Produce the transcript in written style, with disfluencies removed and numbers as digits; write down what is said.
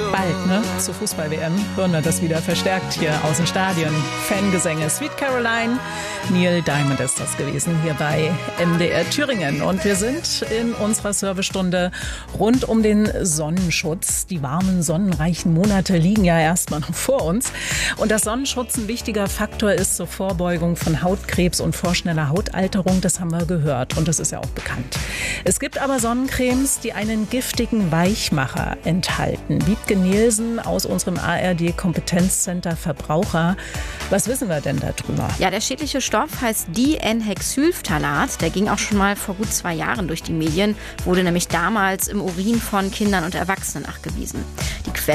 Bald, ne? Zur Fußball-WM hören wir das wieder verstärkt hier aus dem Stadion. Fangesänge. Sweet Caroline, Neil Diamond ist das gewesen hier bei MDR Thüringen. Und wir sind in unserer Servicestunde rund um den Sonnenschutz. Die warmen, sonnenreichen Monate liegen ja erstmal noch vor uns. Und dass Sonnenschutz ein wichtiger Faktor ist zur Vorbeugung von Hautkrebs und vorschneller Hautalterung, das haben wir gehört. Und das ist ja auch bekannt. Es gibt aber Sonnencremes, die einen giftigen Weichmacher enthalten. Wiebke Nielsen aus unserem ARD-Kompetenzcenter Verbraucher. Was wissen wir denn darüber? Ja, der schädliche Stoff heißt Dihenhexylphthalat. Der ging auch schon mal vor gut 2 Jahren durch die Medien, wurde nämlich damals im Urin von Kindern und Erwachsenen nachgewiesen. Die